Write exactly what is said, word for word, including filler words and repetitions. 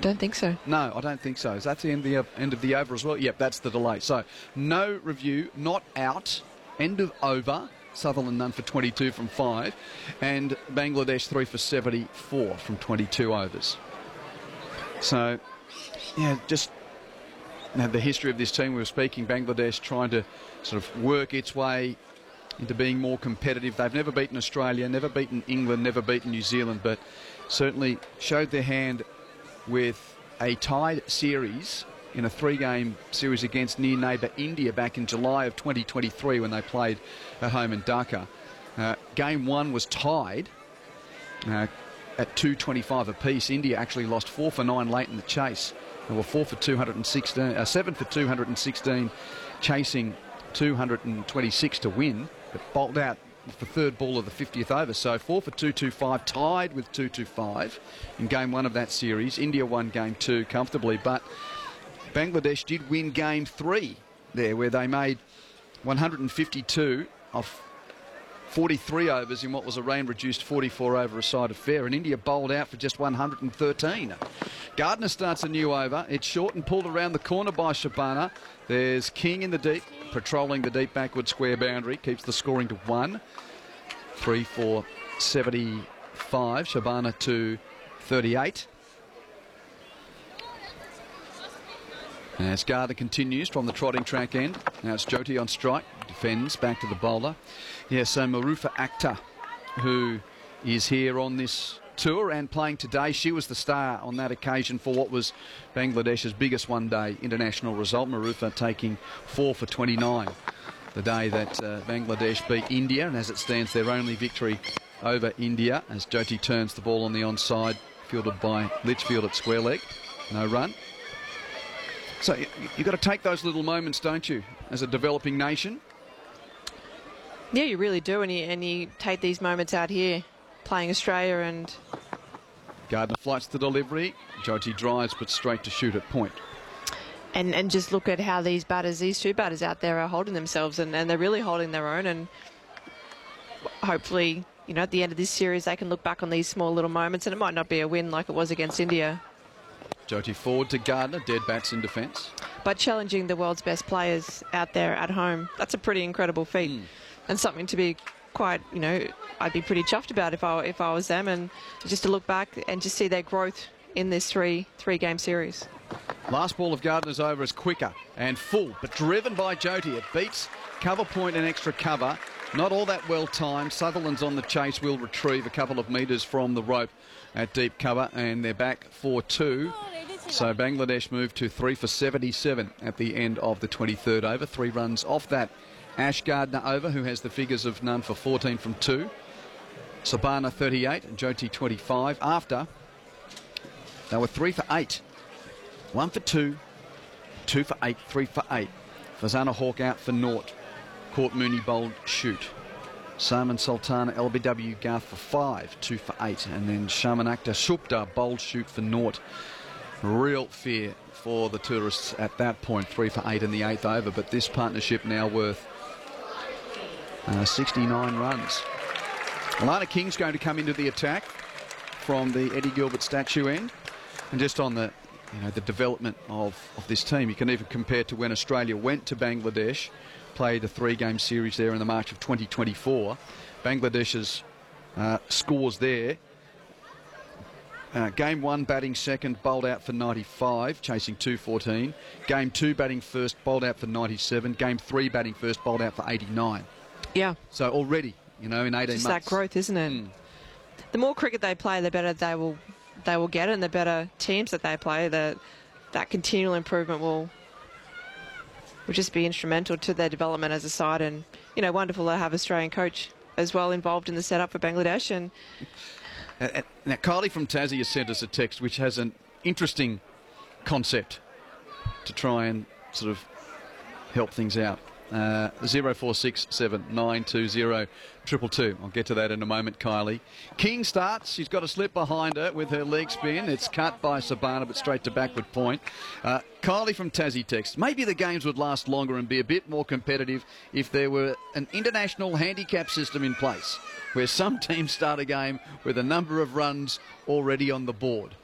Don't think so. No, I don't think so. Is that the end of the, uh, end of the over as well? Yep, that's the delay. So no review, not out, end of over. Sutherland none for twenty-two from five, and Bangladesh three for seventy-four from twenty-two overs. So, yeah, just now the history of this team we were speaking, Bangladesh trying to sort of work its way into being more competitive. They've never beaten Australia, never beaten England, never beaten New Zealand, but certainly showed their hand with a tied series in a three-game series against near neighbour India back in July of twenty twenty-three when they played at home in Dhaka. Uh, game one was tied uh, at two twenty-five apiece. India actually lost four for nine late in the chase. They were four for two hundred sixteen, uh, seven for two hundred sixteen, chasing two hundred twenty-six to win, but bowled out the third ball of the fiftieth over. So four for two twenty-five, tied with two twenty-five in game one of that series. India won game two comfortably, but Bangladesh did win game three there, where they made one hundred fifty-two off forty-three overs in what was a rain-reduced forty-four over a side affair, and India bowled out for just one hundred thirteen. Gardner starts a new over. It's short and pulled around the corner by Shabana. There's King in the deep, patrolling the deep backward square boundary, keeps the scoring to one. Three for seventy-five, Shabana to thirty-eight. As Gardner continues from the trotting track end. Now it's Jyoti on strike. Defends back to the bowler. Yeah, so Marufa Akhtar, who is here on this tour and playing today. She was the star on that occasion for what was Bangladesh's biggest one-day international result. Marufa taking four for twenty-nine. The day that uh, Bangladesh beat India, and as it stands, their only victory over India, as Jyoti turns the ball on the onside, fielded by Litchfield at square leg. No run. So you, you've got to take those little moments, don't you, as a developing nation? Yeah, you really do, and you, and you take these moments out here, playing Australia, and... Gardner flights the delivery. Jyoti drives, but straight to shoot at point. And and just look at how these batters, these two batters out there are holding themselves, and, and they're really holding their own, and hopefully, you know, at the end of this series, they can look back on these small little moments, and it might not be a win like it was against India. Jyoti forward to Gardner, dead bats in defence. But challenging the world's best players out there at home, that's a pretty incredible feat. Mm. And something to be quite, you know, I'd be pretty chuffed about if I, if I was them, and just to look back and just see their growth in this three, three-game series. Last ball of Gardner's over is quicker and full, but driven by Jyoti. It beats cover point and extra cover. Not all that well timed. Sutherland's on the chase, will retrieve a couple of metres from the rope at deep cover, and they're back for two. So Bangladesh moved to three for seventy-seven at the end of the twenty-third over. Three runs off that Ash Gardner over, who has the figures of none for fourteen from two. Sabana thirty-eight and Jyoti twenty-five. After, they were three for eight. One for two, two for eight, three for eight. Fazana Hawk out for naught. Court Mooney bowled shoot. Salman Sultana L B W Garth for five, two for eight. And then Shaman Akhtar Shupta bowled shoot for naught. Real fear for the tourists at that point, three for eight in the eighth over. But this partnership now worth uh, sixty-nine runs. Alana King's going to come into the attack from the Eddie Gilbert statue end. And just on the, you know, the development of, of this team, you can even compare to when Australia went to Bangladesh, played a three-game series there in the March of twenty twenty-four. Bangladesh's uh, scores there. Uh, game one, batting second, bowled out for ninety-five, chasing two fourteen. Game two, batting first, bowled out for ninety-seven. Game three, batting first, bowled out for eighty-nine. Yeah. So already, you know, in eighteen Just months. that growth, isn't it? Mm. The more cricket they play, the better they will they will get, and the better teams that they play, the, that continual improvement will will just be instrumental to their development as a side. And, you know, wonderful to have Australian coach as well involved in the setup for Bangladesh. And Uh, now, Kylie from Tassie has sent us a text which has an interesting concept to try and sort of help things out. Uh, zero four six seven nine two zero two two. I'll get to that in a moment, Kylie. King starts. She's got a slip behind her with her leg spin. It's cut by Sabana, but straight to backward point. Uh, Kylie from Tassie text. Maybe the games would last longer and be a bit more competitive if there were an international handicap system in place, where some teams start a game with a number of runs already on the board.